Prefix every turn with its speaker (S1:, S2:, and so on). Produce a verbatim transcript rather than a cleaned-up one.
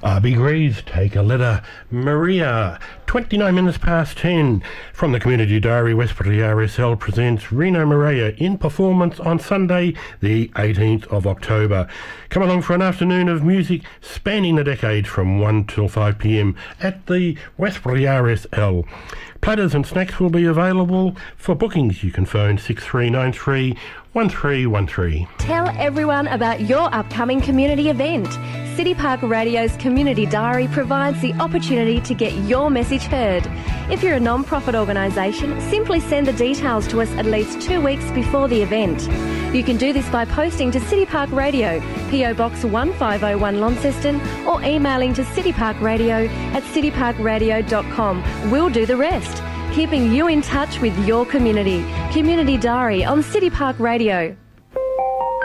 S1: R B Greaves, Take a Letter. Maria, twenty-nine minutes past ten. From the Community Diary, Westbury R S L presents Reno Maria in performance on Sunday, the eighteenth of October. Come along for an afternoon of music spanning the decade from one till five p m at the Westbury R S L. Platters and snacks will be available. For bookings, you can phone six three nine three, one three one three.
S2: Tell everyone about your upcoming community event. City Park Radio's Community Diary provides the opportunity to get your message heard. If you're a non-profit organisation, simply send the details to us at least two weeks before the event. You can do this by posting to City Park Radio, P O Box one five oh one Launceston, or emailing to cityparkradio at cityparkradio dot com. We'll do the rest, keeping you in touch with your community. Community Diary on City Park Radio.